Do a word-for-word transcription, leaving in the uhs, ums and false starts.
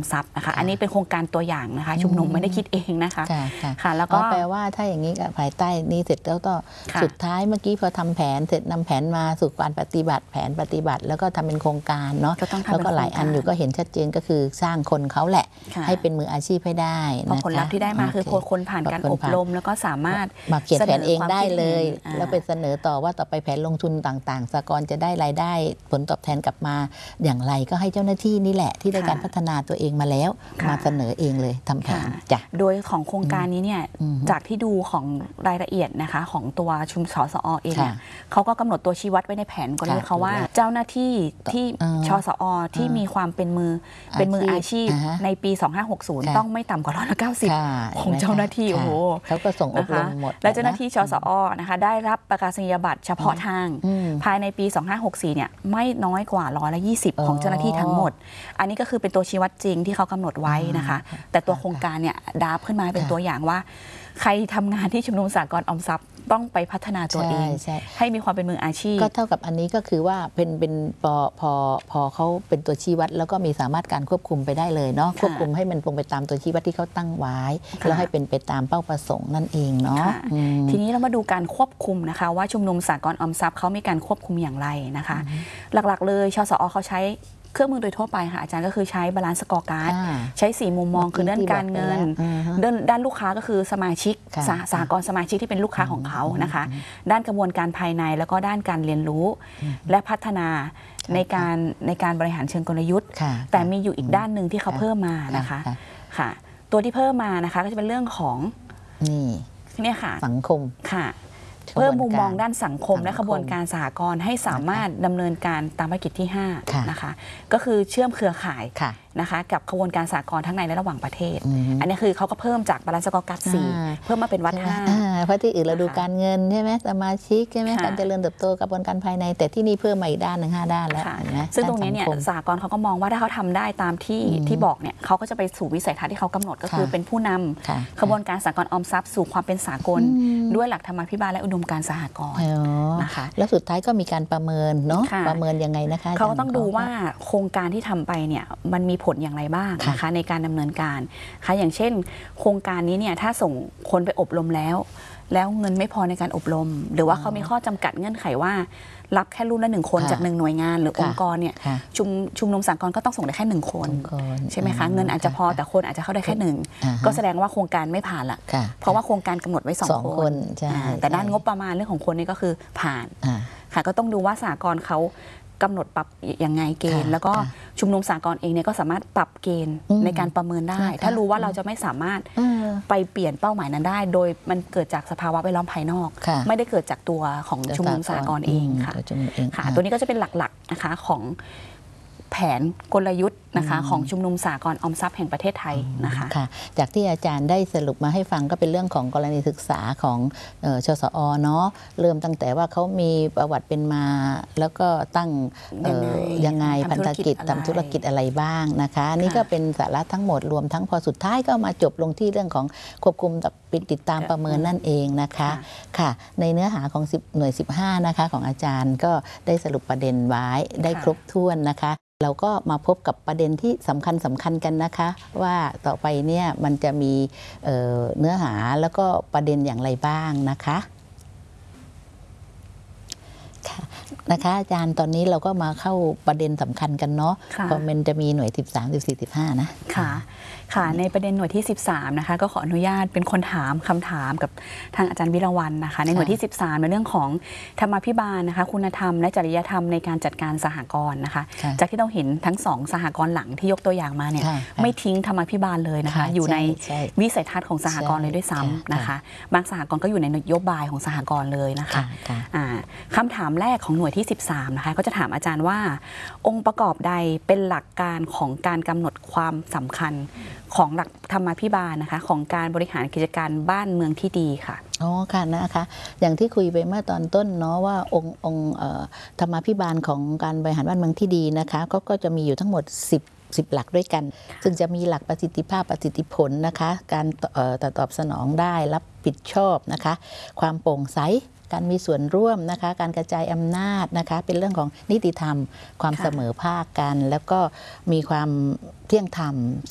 ทรัพย์นะคะอันนี้เป็นโครงการตัวอย่างนะคะชุมนุมไม่ได้คิดเองนะคะค่ะแล้วก็แปลว่าถ้าอย่างนี้ภายใต้นี้เสร็จแล้วก็สุดท้ายเมื่อกี้พอทำแผนเสร็จนำแผนมาสู่การปฏิบัติแผนปฏิบัติแล้วก็ทำเป็นโครงการเนาะแล้วก็หลายอันอยู่ก็เห็นชัดเจนก็คือสร้างคนเขาแหละให้เป็นมืออาชีพให้ได้นะคะผลลัพธ์ที่ได้มาคือคนผ่านการอบรมแล้วก็สามารถมาเขียนแผนเองได้เลยแล้วไปเสนอต่อว่าต่อไปแผนลงทุนต่างๆสหกรณ์จะได้รายได้ผลตอบแทนกลับมาอย่างไรก็ให้เจ้าหน้าที่นี่แหละที่ได้การพัฒนาตัวเองมาแล้วมาเสนอเองเลยทำแผนจ้ะโดยของโครงการนี้เนี่ยจากที่ดูของรายละเอียดนะคะของตัวชุมชสอเองเนี่ยเขาก็กำหนดตัวชี้วัดไว้ในแผนก็เลยเขาว่าเจ้าหน้าที่ที่ชสอที่มีความเป็นมือเป็นมืออาชีพในปีสองห้าหกศูนย์ต้องไม่ต่ำกว่าร้อยละเก้าสิบของเจ้าหน้าที่โอ้โหเขาก็ส่งอบรมหมดและเจ้าหน้าที่ชสอนะคะได้รับประกาศนียบัตรเฉพาะทางภายในปีสองห้าหกสี่เนี่ยไม่น้อยกว่าร้อยละยี่สิบของเจ้าหน้าที่ทั้งหมดอันนี้ก็คือเป็นตัวชี้วัดจริงที่เขากำหนดไว้นะคะแต่ตัวโครงการเนี่ยดาบขึ้นมาเป็นตัวอย่างว่าใครทำงานที่ชุมนุมสหกรณ์ออมทรัพย์ต้องไปพัฒนาตัวเองให้มีความเป็นมืออาชีพก็เท่ากับอันนี้ก็คือว่าเป็นเป็นพอพอพอเขาเป็นตัวชี้วัดแล้วก็มีสามารถการควบคุมไปได้เลยเนาะควบคุมให้มันตรงไปตามตัวชี้วัดที่เขาตั้งไว้แล้วให้เป็นไปตามเป้าประสงค์นั่นเองเนาะทีนี้เรามาดูการควบคุมนะคะว่าชุมนุมสหกรณ์ออมทรัพย์เขามีการควบคุมอย่างไรนะคะหลักๆเลยชสอเขาใช้เครื่องมือโดยทั่วไปค่ะอาจารย์ก็คือใช้บาลานซ์สกอร์การ์ดใช้สี่มุมมองคือด้านการเงินด้านด้านลูกค้าก็คือสมาชิกสหกรณ์สมาชิกที่เป็นลูกค้าของเขานะคะด้านกระบวนการภายในแล้วก็ด้านการเรียนรู้และพัฒนาในการในการบริหารเชิงกลยุทธ์แต่มีอยู่อีกด้านหนึ่งที่เขาเพิ่มมานะคะค่ะตัวที่เพิ่มมานะคะก็จะเป็นเรื่องของนี่เนี่ยค่ะสังคมค่ะเพิ่มมุมมองด้านสังคมและขบวนการสหกรณ์ให้สามารถดำเนินการตามภารกิจที่ห้านะคะก็คือเชื่อมเครือข่ายนะคะกับขบวนการสหกรณ์ทั้งในและระหว่างประเทศอันนี้คือเขาก็เพิ่มจากบาลานซ์สกอร์การ์ดสี่เพิ่มมาเป็นวัดห้าเพราะที่อื่นเราดูการเงินใช่ไหมสมาชิกใช่ไหมการเจริญเติบโตกระบวนการภายในแต่ที่นี่เพิ่มมาอีกด้านหนึ่งห้าด้านแล้วซึ่งตรงนี้เนี่ยสหกรณ์เขาก็มองว่าถ้าเขาทำได้ตามที่ที่บอกเนี่ยเขาก็จะไปสู่วิสัยทัศน์ที่เขากำหนดก็คือเป็นผู้นำขบวนการสหกรณ์ออมทรัพย์สู่ความเป็นสากลด้วยหลักธรรมาภิบาลและอุดมการณ์สหกรณ์นะคะแล้วสุดท้ายก็มีการประเมินเนาะประเมินยังไงนะคะเขาก็ต้องดูว่าโครงการที่ทำไปเนี่ยมันมีผลอย่างไรบ้างนะคะในการดำเนินการค่ะอย่างเช่นโครงการนี้เนี่ยถ้าส่งคนไปอบรมแล้วแล้วเงินไม่พอในการอบรมหรือว่าเขามีข้อจำกัดเงื่อนไขว่ารับแค่รุ่นละหนึ่งคนจากหนึ่งหน่วยงานหรือองค์กรเนี่ยชุมชุมนุมสหกรณ์ก็ต้องส่งได้แค่หนึ่งคนใช่ไหมคะเงินอาจจะพอแต่คนอาจจะเข้าได้แค่หนึ่งก็แสดงว่าโครงการไม่ผ่านละเพราะว่าโครงการกำหนดไว้สองคนแต่ด้านงบประมาณเรื่องของคนนี่ก็คือผ่านค่ะก็ต้องดูว่าสหกรณ์เขากำหนดปรับยังไงเกณฑ์แล้วก็ชุมนุมสหกรณ์เองเนี่ยก็สามารถปรับเกณฑ์ในการประเมินได้ถ้ารู้ว่าเราจะไม่สามารถไปเปลี่ยนเป้าหมายนั้นได้โดยมันเกิดจากสภาวะแวดล้อมภายนอกไม่ได้เกิดจากตัวของชุมนุมสหกรณ์เองค่ะค่ะตัวนี้ก็จะเป็นหลักๆนะคะของแผนกลยุทธ์นะคะของชุมนุมสหกรณ์ออมทรัพย์แห่งประเทศไทยนะคะค่ะจากที่อาจารย์ได้สรุปมาให้ฟังก็เป็นเรื่องของกรณีศึกษาของชสอเนาะเริ่มตั้งแต่ว่าเขามีประวัติเป็นมาแล้วก็ตั้งยังไงพันธกิจทำธุรกิจอะไรบ้างนะคะนี่ก็เป็นสาระทั้งหมดรวมทั้งพอสุดท้ายก็มาจบลงที่เรื่องของควบคุมติดตามประเมินนั่นเองนะคะค่ะในเนื้อหาของหน่วยสิบห้านะคะของอาจารย์ก็ได้สรุปประเด็นไว้ได้ครบถ้วนนะคะเราก็มาพบกับประเด็นที่สำคัญสำคัญกันนะคะว่าต่อไปเนี่ยมันจะมี เอ่อ เนื้อหาแล้วก็ประเด็นอย่างไรบ้างนะคะนะคะอาจารย์ตอนนี้เราก็มาเข้าประเด็นสำคัญกันเนาะเพราะมันจะมีหน่วยสิบสาม สิบสี่ สิบห้านะค่ะค่ะในประเด็นหน่วยที่สิบสามนะคะก็ขออนุญาตเป็นคนถามคำถามกับทางอาจารย์วิรวรรณนะคะในหน่วยที่สิบสามในเรื่องของธรรมาภิบาลนะคะคุณธรรมและจริยธรรมในการจัดการสหกรณ์นะคะจากที่เราเห็นทั้งสองสหกรณ์หลังที่ยกตัวอย่างมาเนี่ยไม่ทิ้งธรรมาภิบาลเลยนะคะอยู่ในวิสัยทัศน์ของสหกรณ์เลยด้วยซ้ำนะคะบางสหกรณ์ก็อยู่ในนโยบายของสหกรณ์เลยนะคะคำถามแรกของหน่วยที่สิบสามนะคะก็จะถามอาจารย์ว่าองค์ประกอบใดเป็นหลักการของการกำหนดความสำคัญของหลักธรรมาภิบาลนะคะของการบริหารกิจการบ้านเมืองที่ดีค่ะอ๋อค่ะนะคะอย่างที่คุยไปเมื่อตอนต้นเนาะว่าองค์องค์ธรรมาภิบาลของการบริหารบ้านเมืองที่ดีนะคะก็ก็จะมีอยู่ทั้งหมดสิบ สิบหลักด้วยกันซึ่งจะมีหลักประสิทธิภาพประสิทธิผลนะคะการตอบสนองได้รับผิดชอบนะคะความโปร่งใสการมีส่วนร่วมนะคะการกระจายอำนาจนะคะเป็นเรื่องของนิติธรรมความเสมอภาคกันแล้วก็มีความเที่ยงธรรม